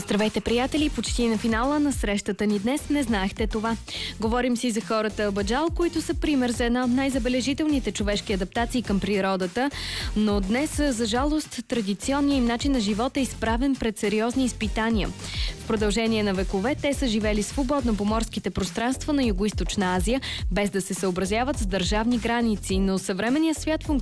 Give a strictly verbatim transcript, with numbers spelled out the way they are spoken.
Здравейте, приятели! Почти на финала на срещата ни днес не знаехте това. Говорим си за хората Абаджал, които са пример за една от най-забележителните човешки адаптации към природата, но днес, за жалост, традиционният им начин на живота е изправен пред сериозни изпитания. В продължение на векове те са живели свободно по морските пространства на Югоизточна Азия, без да се съобразяват с държавни граници, но съвременният свят функционира